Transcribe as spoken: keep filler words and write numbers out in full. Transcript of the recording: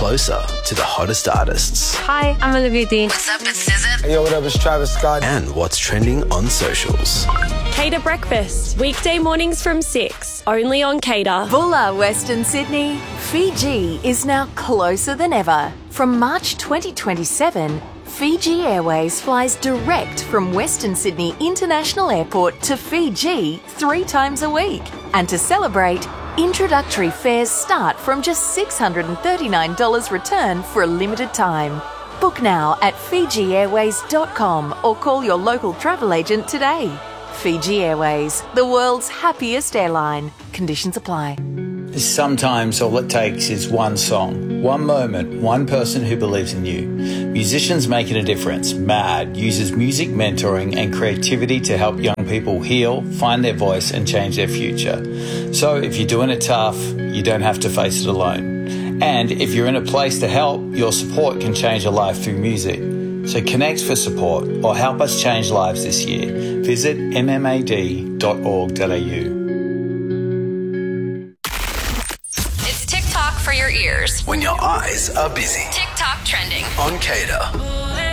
closer to the hottest artists. Hi, I'm Olivia Dean. What's up, it's S Z A. Hey, yo, what up, it's Travis Scott. And what's trending on socials. Cater Breakfast, weekday mornings from six, only on Cater. Bulla, Western Sydney. Fiji is now closer than ever. From March twenty twenty-seven, Fiji Airways flies direct from Western Sydney International Airport to Fiji three times a week. And to celebrate, introductory fares start from just six hundred thirty-nine dollars return for a limited time. Book now at fiji airways dot com or call your local travel agent today. Fiji Airways, the world's happiest airline. Conditions apply. Sometimes all it takes is one song, one moment, one person who believes in you. Musicians Making a Difference, MAD, uses music mentoring and creativity to help young people heal, find their voice and change their future. So if you're doing it tough, you don't have to face it alone. And if you're in a place to help, your support can change a life through music. So connect for support or help us change lives this year. Visit m m a d dot org dot a u. It's TikTok for your ears. When your eyes are busy. TikTok trending. On Cater.